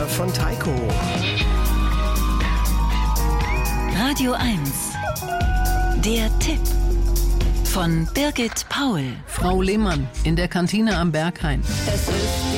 von Taiko. Radio 1. Der Tipp von Birgit Paul. Frau Lehmann in der Kantine am Berghain. Es ist